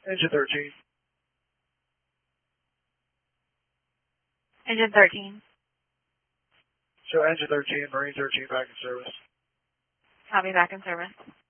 Engine 13. Engine 13. Show engine 13, Marine 13 back in service. Copy, back in service.